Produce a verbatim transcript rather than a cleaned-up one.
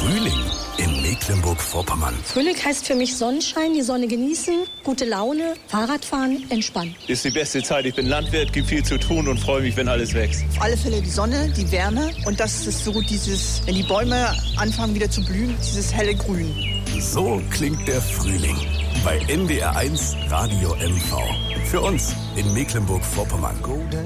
Frühling in Mecklenburg-Vorpommern. Frühling heißt für mich Sonnenschein, die Sonne genießen, gute Laune, Fahrradfahren, entspannen. Ist die beste Zeit. Ich bin Landwirt, gibt viel zu tun und freue mich, wenn alles wächst. Auf alle Fälle die Sonne, die Wärme und das ist so dieses, wenn die Bäume anfangen wieder zu blühen, dieses helle Grün. So klingt der Frühling bei N D R eins Radio M V. Für uns in Mecklenburg-Vorpommern.